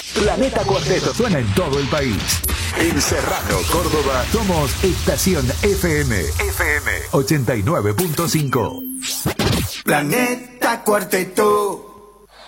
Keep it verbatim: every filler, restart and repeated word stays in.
Planeta Cuarteto suena en todo el país. En Serrano, Córdoba, somos Estación F M. F M ochenta y nueve punto cinco. Planeta Cuarteto.